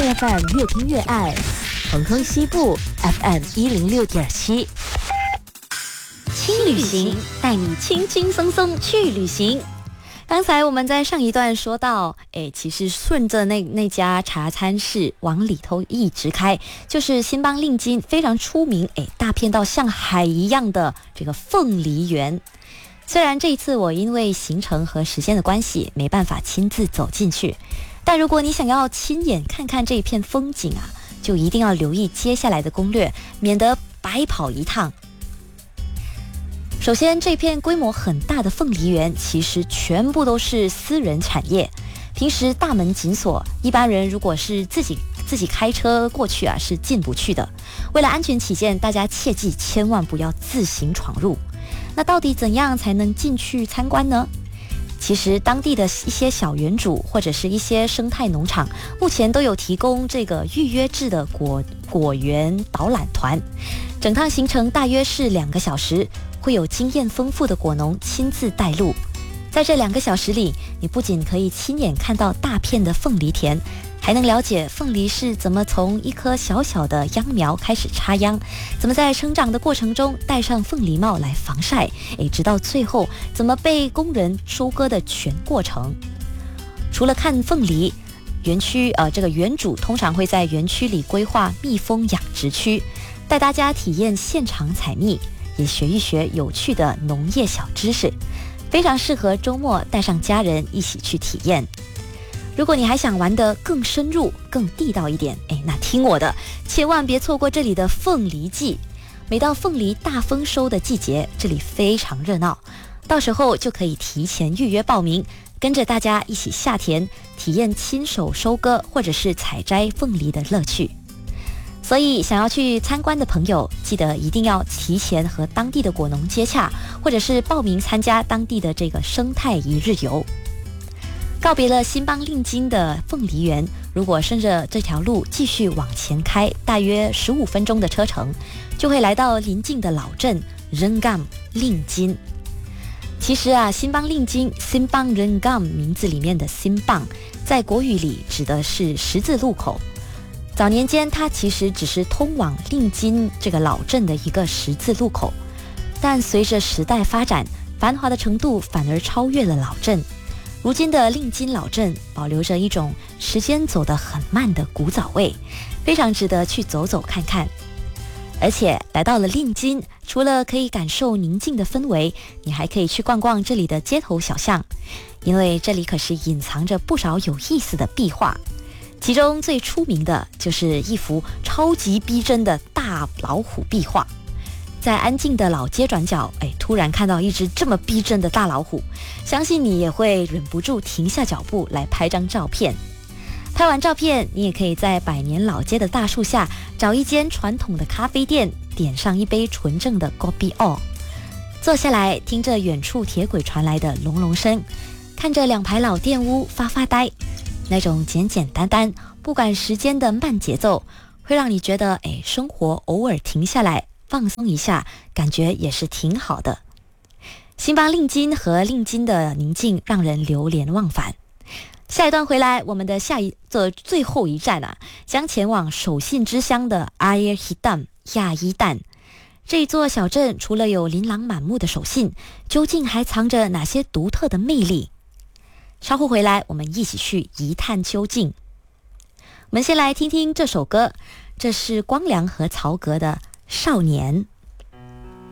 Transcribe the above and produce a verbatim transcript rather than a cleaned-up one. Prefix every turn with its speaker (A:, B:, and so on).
A: F M 越听越爱，恒亨西部 F M 一零六点七。轻旅行带你轻轻松松去旅行。刚才我们在上一段说到，哎，其实顺着那那家茶餐室往里头一直开，就是新邦令金非常出名，哎，大片到像海一样的这个凤梨园。虽然这一次我因为行程和时间的关系没办法亲自走进去，但如果你想要亲眼看看这一片风景啊，就一定要留意接下来的攻略，免得白跑一趟。首先，这片规模很大的凤梨园其实全部都是私人产业，平时大门紧锁，一般人如果是自己自己开车过去啊，是进不去的。为了安全起见，大家切记千万不要自行闯入。那到底怎样才能进去参观呢？其实当地的一些小园主或者是一些生态农场，目前都有提供这个预约制的果果园导览团，整趟行程大约是两个小时。会有经验丰富的果农亲自带路，在这两个小时里，你不仅可以亲眼看到大片的凤梨田，还能了解凤梨是怎么从一颗小小的秧苗开始插秧，怎么在成长的过程中戴上凤梨帽来防晒，诶，直到最后怎么被工人收割的全过程。除了看凤梨，园区呃这个园主通常会在园区里规划蜜蜂养殖区，带大家体验现场采蜜，也学一学有趣的农业小知识，非常适合周末带上家人一起去体验。如果你还想玩得更深入、更地道一点，哎，那听我的，千万别错过这里的凤梨季。每到凤梨大丰收的季节，这里非常热闹，到时候就可以提前预约报名，跟着大家一起下田，体验亲手收割或者是采摘凤梨的乐趣。所以想要去参观的朋友，记得一定要提前和当地的果农接洽，或者是报名参加当地的这个生态一日游。告别了新邦令金的凤梨园，如果顺着这条路继续往前开，大约十五分钟的车程，就会来到邻近的老镇仁港令金。其实啊，新邦令金新邦仁港名字里面的新邦，在国语里指的是十字路口。早年间，它其实只是通往令金这个老镇的一个十字路口，但随着时代发展，繁华的程度反而超越了老镇。如今的令金老镇保留着一种时间走得很慢的古早味，非常值得去走走看看。而且来到了令金，除了可以感受宁静的氛围，你还可以去逛逛这里的街头小巷，因为这里可是隐藏着不少有意思的壁画。其中最出名的就是一幅超级逼真的大老虎壁画，在安静的老街转角，哎，突然看到一只这么逼真的大老虎，相信你也会忍不住停下脚步来拍张照片。拍完照片，你也可以在百年老街的大树下找一间传统的咖啡店，点上一杯纯正的 Kopi O， 坐下来听着远处铁轨传来的隆隆声，看着两排老店屋发发呆。那种简简单单不赶时间的慢节奏，会让你觉得哎，生活偶尔停下来放松一下，感觉也是挺好的。新邦令金和令金的宁静让人流连忘返。下一段回来，我们的下一座最后一站啊，将前往手信之乡的 Air Hitam 亚伊旦。这座小镇除了有琳琅满目的手信，究竟还藏着哪些独特的魅力？稍后回来，我们一起去一探究竟。我们先来听听这首歌，这是光良和曹格的《少年》。